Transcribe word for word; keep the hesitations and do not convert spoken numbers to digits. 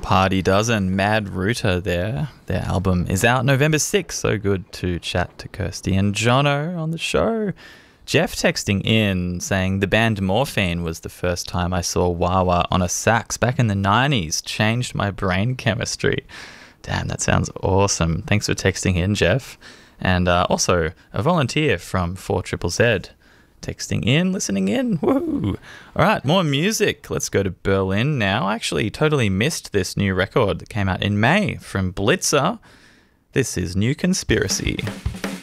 Party Dozen, Mad Router there. Their album is out November sixth. So good to chat to Kirsty and Jono on the show. Jeff texting in saying the band Morphine was the first time I saw Wawa on a sax back in the nineties. Changed my brain chemistry. Damn, that sounds awesome. Thanks for texting in, Jeff. And uh, also a volunteer from four Z Z Z. Texting in, listening in. Woo! All right, more music. Let's go to Berlin now. I actually totally missed this new record that came out in May from Blitzer. This is New Conspiracy.